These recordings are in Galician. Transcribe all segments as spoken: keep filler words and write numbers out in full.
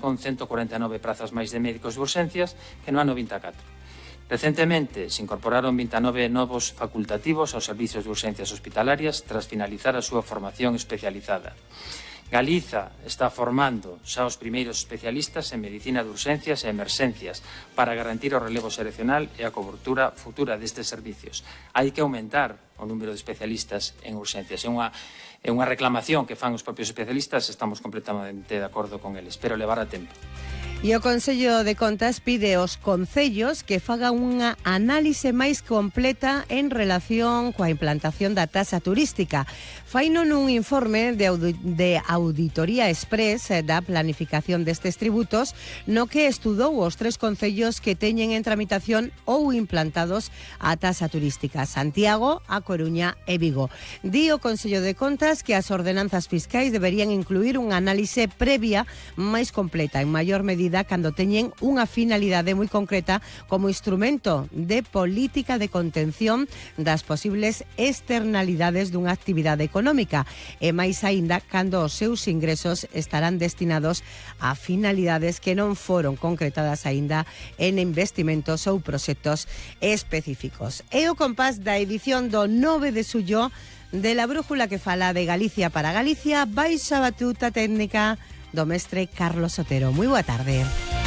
con ciento cuarenta e nove prazas máis de médicos de urxencias que no ano vinte e catro. Recentemente se incorporaron vinte e nove novos facultativos aos servizos de urxencias hospitalarias tras finalizar a súa formación especializada. Galiza está formando xa os primeiros especialistas en medicina de urxencias e emerxencias para garantir o relevo xeracional e a cobertura futura destes servicios. Hai que aumentar o número de especialistas en urxencias. É unha, é unha reclamación que fan os propios especialistas, estamos completamente de acordo con eles, pero levará tempo. E o Consello de Contas pide aos concellos que fagan unha análise máis completa en relación coa implantación da taxa turística. Faino nun informe de, audi de auditoría express da planificación destes tributos, no que estudou os tres concellos que teñen en tramitación ou implantados a taxa turística: Santiago, A Coruña e Vigo. Di o Consello de Contas que as ordenanzas fiscais deberían incluir unha análise previa máis completa, en maior medida cando teñen unha finalidade moi concreta como instrumento de política de contención das posibles externalidades dunha actividade económica, e máis aínda cando os seus ingresos estarán destinados a finalidades que non foron concretadas aínda en investimentos ou proxectos específicos. É o compás da edición do nove de xullo de La Brújula, que fala de Galicia para Galicia, baixa batuta técnica do mestre Carlos Otero. Moi boa tarde.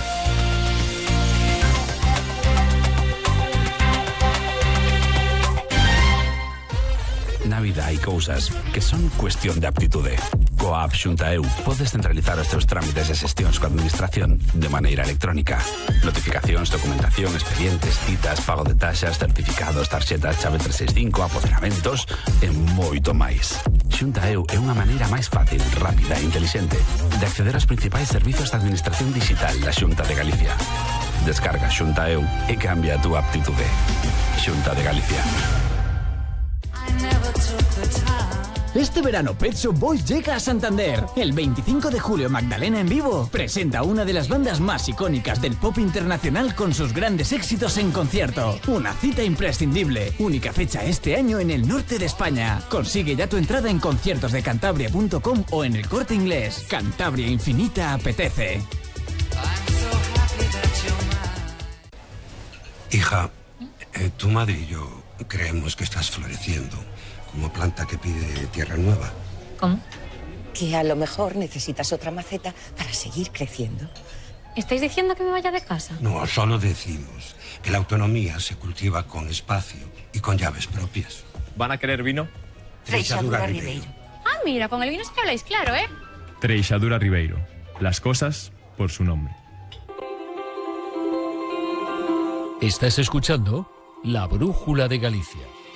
Na vida hai cousas que son cuestión de aptitude. Coa app Xunta Eu podes centralizar os teus trámites e xestións coa administración de maneira electrónica. Notificacións, documentación, expedientes, citas, pago de taxas, certificados, tarxetas, chave trescentos sesenta e cinco, apoderamentos e moito máis. Xunta Eu é unha maneira máis fácil, rápida e intelixente de acceder aos principais servizos de administración digital da Xunta de Galicia. Descarga Xunta Eu e cambia a túa aptitude. Xunta de Galicia. Este verano Pet Shop Boys llega a Santander. El veinticinco de julio Magdalena en vivo presenta una de las bandas más icónicas del pop internacional con sus grandes éxitos en concierto. Una cita imprescindible. Única fecha este año en el norte de España. Consigue ya tu entrada en conciertos de cantabria punto com o en El Corte Inglés. Cantabria Infinita apetece. Hija, eh, tu madre y yo creemos que estás floreciendo como planta que pide tierra nueva. ¿Cómo? Que a lo mejor necesitas otra maceta para seguir creciendo. ¿Estáis diciendo que me vaya de casa? No, solo decimos que la autonomía se cultiva con espacio y con llaves propias. ¿Van a querer vino? Treixadura Ribeiro. Ah, mira, con el vino sí que habláis claro, ¿eh? Treixadura Ribeiro. Las cosas por su nombre. Estás escuchando La Brújula de Galicia.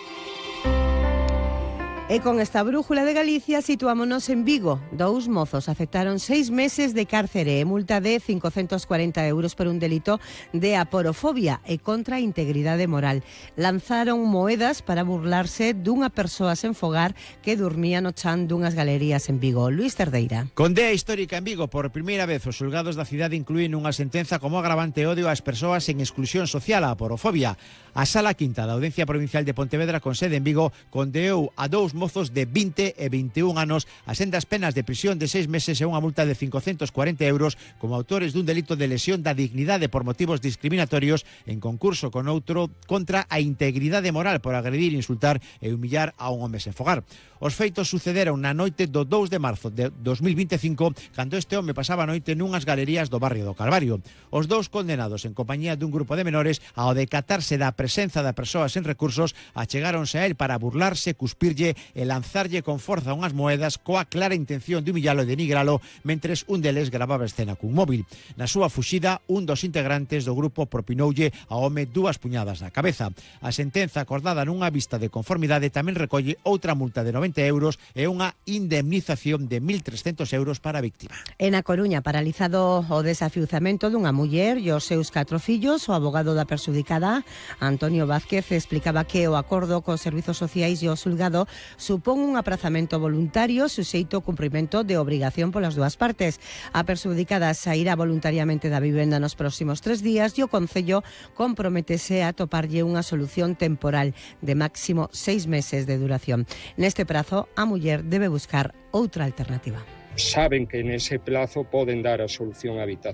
E con esta Brújula de Galicia situámonos en Vigo. Dous mozos aceptaron seis meses de cárcere e multa de cincocentos cuarenta euros por un delito de aporofobia e contra a integridade moral. Lanzaron moedas para burlarse dunha persoa sen fogar que dormía no chan dunhas galerías en Vigo. Luís Cerdeira. Condea histórica en Vigo. Por primeira vez os xulgados da cidade incluín unha sentenza como agravante odio ás persoas en exclusión social, a aporofobia. A Sala Quinta da Audiencia Provincial de Pontevedra, con sede en Vigo, condeou a dous mozos de vinte e vinte e un anos a sendas penas de prisión de seis meses e unha multa de cincocentos cuarenta euros como autores dun delito de lesión da dignidade por motivos discriminatorios en concurso con outro contra a integridade moral por agredir, insultar e humillar a un home sen fogar. Os feitos sucederon na noite do dous de marzo de dos mil vinte e cinco, cando este home pasaba a noite nunhas galerías do barrio do Calvario. Os dous condenados en compañía dun grupo de menores, ao decatarse da presenza da persoa sen recursos, achegáronse a él para burlarse, cuspirlle e lanzarlle con forza unhas moedas coa clara intención de humillalo e denigralo, mentres un deles gravaba escena cun móvil. Na súa fuxida, un dos integrantes do grupo propinoulle ao home dúas puñadas na cabeza. A sentenza acordada nunha vista de conformidade tamén recolle outra multa de noventa euros e unha indemnización de mil trescentos euros para a víctima. En A Coruña, paralizado o desafiuzamento dunha muller e os seus catro fillos, o abogado da perxudicada, Antonio Vázquez, explicaba que o acordo cos servizos sociais e o xulgado supón un aprazamento voluntario suxeito ao cumprimento de obrigación polas dúas partes. A perxudicada sairá voluntariamente da vivenda nos próximos tres días e o Concello comprométese a toparlle unha solución temporal de máximo seis meses de duración. Neste prazo, a muller debe buscar outra alternativa. Saben que nese plazo poden dar a solución habitacional.